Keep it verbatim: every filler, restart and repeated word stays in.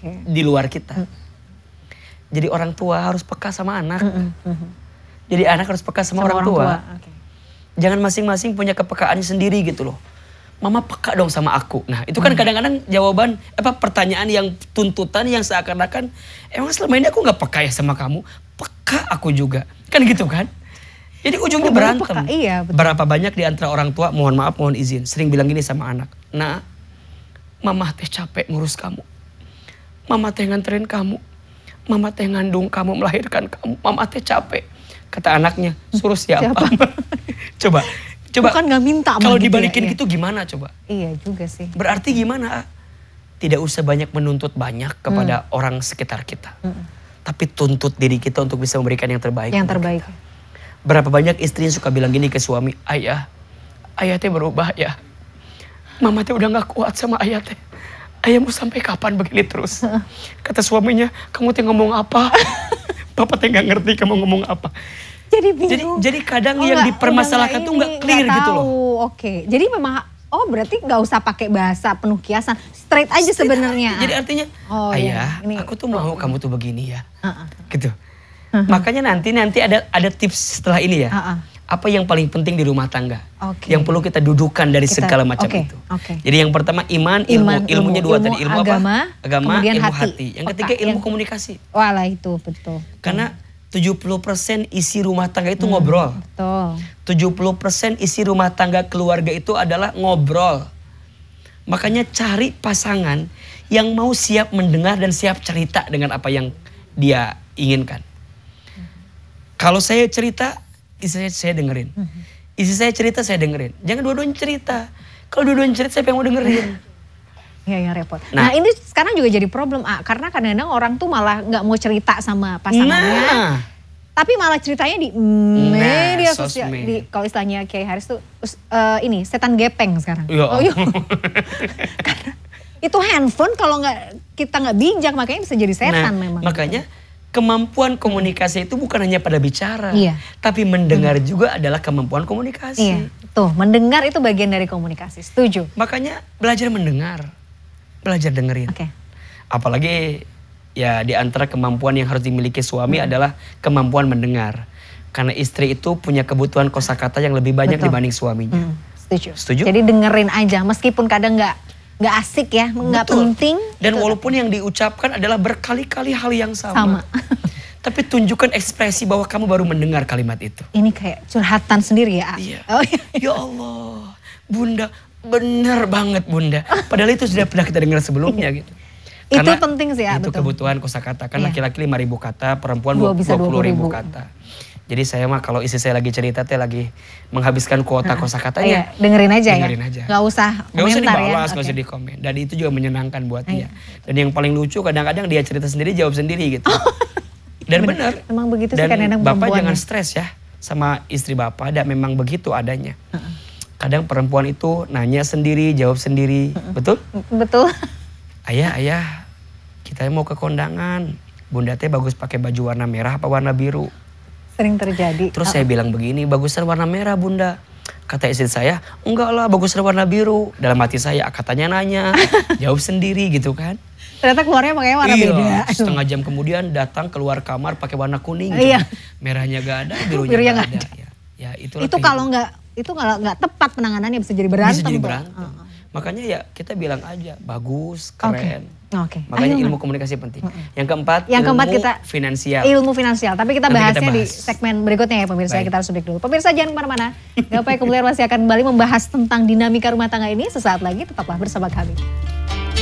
Okay. Di luar kita. Mm. Jadi orang tua harus peka sama anak. Mm -mm. Jadi anak harus peka sama, sama orang, orang tua. tua. Okay. Jangan masing-masing punya kepekaannya sendiri gitu loh. Mama peka dong sama aku. Nah itu kan kadang-kadang jawaban, apa pertanyaan yang tuntutan yang seakan-akan, emang selama ini aku gak peka ya sama kamu? Peka aku juga. Kan gitu kan? Jadi ujungnya oh, berantem. Peka, iya, betul. Berapa banyak di antara orang tua, mohon maaf, mohon izin, sering bilang gini sama anak. Nah, mama teh capek ngurus kamu. Mama teh nganterin kamu. Mama teh ngandung kamu, melahirkan kamu. Mama teh capek. Kata anaknya, suruh siapa? siapa? Coba. Coba. Bukan gak minta. Kalau dibalikin gitu, ya, gitu gimana coba? Iya juga sih. Berarti gimana? Tidak usah banyak menuntut banyak kepada hmm. orang sekitar kita. Hmm. Tapi tuntut diri kita untuk bisa memberikan yang terbaik. Yang terbaik. Kita. Berapa banyak istri yang suka bilang gini ke suami, ayah, ayah teh berubah ya. Mama teh udah gak kuat sama ayah teh. Ayah mau sampai kapan begini terus? Kata suaminya, kamu teh ngomong apa? Bapak teh gak ngerti kamu ngomong apa. Jadi Jadi, jadi kadang oh, yang gak, dipermasalahkan tuh gak clear gak gitu loh. Oke, jadi memang, oh berarti gak usah pakai bahasa penuh kiasan. Straight aja sebenarnya. Jadi artinya, oh, ayah, ya, ini, aku tuh mau oh, kamu tuh begini ya. Uh -uh. Gitu. Uh-huh. Makanya nanti nanti ada ada tips setelah ini ya. Uh-uh. Apa yang paling penting di rumah tangga? Okay. Yang perlu kita dudukan dari kita, segala macam okay, itu. Okay. Jadi yang pertama iman, ilmu, iman, ilmu ilmunya dua ilmu tadi. Ilmu agama, apa? Agama, kemudian ilmu hati. hati. Yang ketiga ilmu yang, komunikasi. Walah itu betul. Karena tujuh puluh persen isi rumah tangga itu hmm, ngobrol. Betul. tujuh puluh persen isi rumah tangga keluarga itu adalah ngobrol. Makanya cari pasangan yang mau siap mendengar dan siap cerita dengan apa yang dia inginkan. Kalau saya cerita, istri saya, saya dengerin. Istri saya cerita, saya dengerin. Jangan dua-duanya cerita. Kalau dua-duanya cerita, siapa yang mau dengerin? Iya, ya repot. Nah, nah ini sekarang juga jadi problem, ah, karena kadang-kadang orang tuh malah nggak mau cerita sama pasangannya. Nah. Tapi malah ceritanya di media nah, sosial. Di, kalau istilahnya Kiai Haris tuh, uh, ini setan gepeng sekarang. Ya. Oh, iya. Karena itu handphone kalau nggak kita nggak bijak, makanya bisa jadi setan nah, memang. Makanya kemampuan komunikasi itu bukan hanya pada bicara, iya. tapi mendengar hmm. juga adalah kemampuan komunikasi. Iya. Tuh, mendengar itu bagian dari komunikasi. Setuju. Makanya belajar mendengar, belajar dengerin. Okay. Apalagi ya di antara kemampuan yang harus dimiliki suami hmm. adalah kemampuan mendengar. Karena istri itu punya kebutuhan kosakata yang lebih banyak Betul. dibanding suaminya. Hmm. Setuju. Setuju. Jadi dengerin aja, meskipun kadang nggak nggak asik ya, nggak penting. Dan walaupun yang diucapkan adalah berkali-kali hal yang sama. Sama. Tapi tunjukkan ekspresi bahwa kamu baru mendengar kalimat itu. Ini kayak curhatan sendiri ya. Iya. Oh, iya. Ya Allah, Bunda, bener banget Bunda. Padahal itu sudah pernah kita dengar sebelumnya gitu. Karena itu penting sih ya, itu betul. kebutuhan kosakata. Kan iya. laki-laki lima ribu kata, perempuan dua puluh ribu kata. Jadi saya mah kalau istri saya lagi cerita teh lagi menghabiskan kuota kosakatanya. Iya, dengerin aja dengerin ya. aja. Gak usah komentar Gak usah dibalas, ya. gak okay. usah dikomen. Dan itu juga menyenangkan buat dia. Dan yang paling lucu kadang-kadang dia cerita sendiri jawab sendiri gitu. Dan benar. Emang begitu dan sih kadang-kadang bapak perempuan jangan ya. stres ya sama istri bapak. Dan memang begitu adanya. Kadang perempuan itu nanya sendiri, jawab sendiri. Betul? Betul. Ayah, ayah, kita mau ke kondangan. Bunda teh bagus pakai baju warna merah apa warna biru? Sering terjadi. Terus oh. saya bilang begini, bagusan warna merah Bunda. Kata istri saya, enggak lah bagusan warna biru. Dalam hati saya, katanya nanya, jawab sendiri gitu kan. Ternyata keluarnya pakai warna iya, beda. Setengah jam kemudian datang keluar kamar pakai warna kuning. Gitu. Iya. Merahnya gak ada, birunya, birunya gak ada. ada. Ya, ya, itu kalau nggak itu kalau nggak tepat penanganannya bisa jadi berantem. Bisa jadi berantem. Uh -huh. Makanya ya kita bilang aja, bagus, keren. Okay. Okay. Makanya Ayo, ilmu komunikasi penting. Yang keempat, yang keempat ilmu kita, finansial. Ilmu finansial. Tapi kita Nanti bahasnya kita bahas. di segmen berikutnya ya pemirsa. Baik. Kita harus break dulu. Pemirsa jangan kemana-mana. Gapai Kemuliaan masih akan kembali membahas tentang dinamika rumah tangga ini. Sesaat lagi tetaplah bersama kami.